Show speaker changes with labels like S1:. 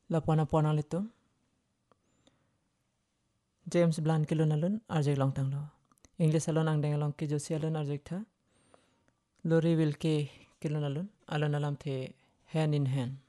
S1: lapona litum James Blunt kilun alun arjek long tanglo English alun ang dengalong ki josi alun arjek tha Lori Wilke kilun alun alam the hand in hand